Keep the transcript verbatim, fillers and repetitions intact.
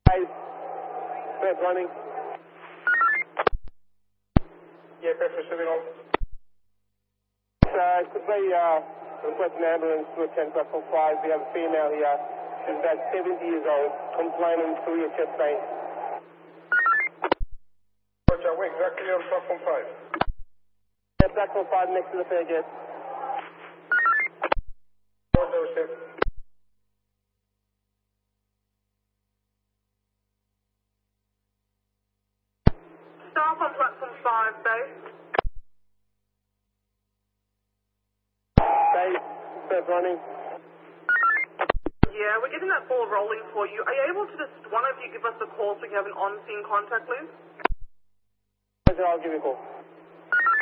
Guys, first running. Yeah, pressure shooting on. Uh, could we uh, request an ambulance to attend platform five? We have a female here. She's about seventy years old, complaining severe chest pain. Roger, we're exactly on platform five. Yeah, platform five next to the fair gate. Roger, received. Staff on platform five, base. Base, first running. Yeah, we're getting that ball rolling for you. Are you able to just, one of you give us a call so we have an on-scene contact, please? I'll give you a call.